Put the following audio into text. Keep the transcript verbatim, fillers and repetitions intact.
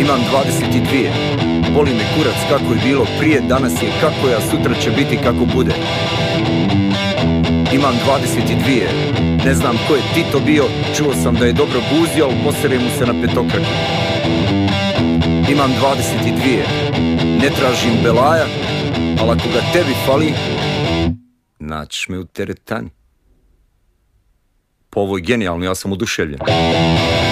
Imam dvadeset dvije, boli me kurac kako je bilo prije, danas je kako je, a sutra će biti kako bude. Imam dvadeset dvije, ne znam ko je Tito bio, čuo sam da je dobro buzio, ali posere mu se na petokraku. Imam dvadeset dvije, ne tražim belaja, ali ako ga tebi fali, naćiš me u teretani. Po ovo je genijalno, ja sam oduševljen.